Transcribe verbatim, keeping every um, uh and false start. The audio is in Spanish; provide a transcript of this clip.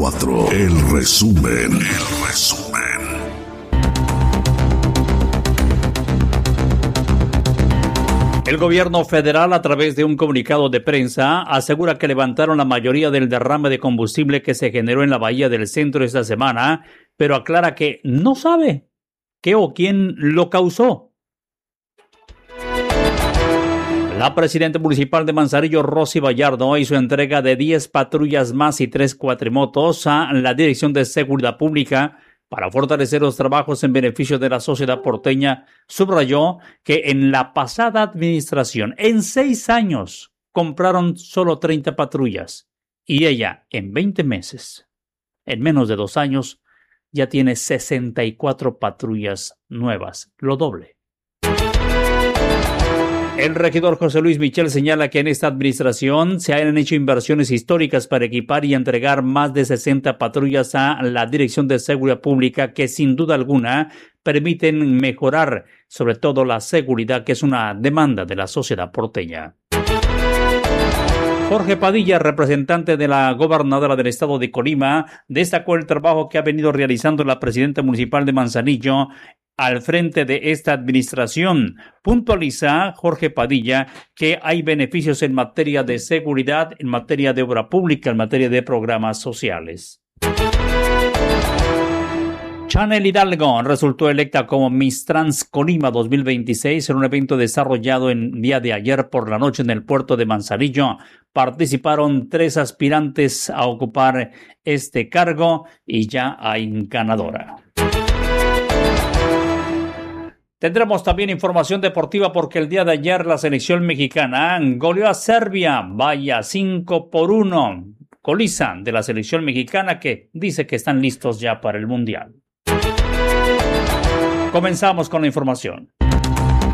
veinticuatro. El resumen. El resumen. El gobierno federal, a través de un comunicado de prensa, asegura que levantaron la mayoría del derrame de combustible que se generó en la Bahía del Centro esta semana, pero aclara que no sabe qué o quién lo causó. La presidenta municipal de Manzanillo, Rosy Vallardo, hizo entrega de diez patrullas más y tres cuatrimotos a la Dirección de Seguridad Pública para fortalecer los trabajos en beneficio de la sociedad porteña. Subrayó que en la pasada administración, en seis años, compraron solo treinta patrullas y ella, en veinte meses, en menos de dos años, ya tiene sesenta y cuatro patrullas nuevas, lo doble. El regidor José Luis Michel señala que en esta administración se han hecho inversiones históricas para equipar y entregar más de sesenta patrullas a la Dirección de Seguridad Pública que sin duda alguna permiten mejorar sobre todo la seguridad, que es una demanda de la sociedad porteña. Jorge Padilla, representante de la gobernadora del estado de Colima, destacó el trabajo que ha venido realizando la presidenta municipal de Manzanillo al frente de esta administración. Puntualiza Jorge Padilla que hay beneficios en materia de seguridad, en materia de obra pública, en materia de programas sociales. Chanel Hidalgo resultó electa como Miss Trans Colima dos mil veintiséis en un evento desarrollado el día de ayer por la noche en el puerto de Manzanillo. Participaron tres aspirantes a ocupar este cargo y ya hay ganadora. Tendremos también información deportiva porque el día de ayer la selección mexicana goleó a Serbia, vaya cinco por uno. Coliza de la selección mexicana que dice que están listos ya para el Mundial. Comenzamos con la información.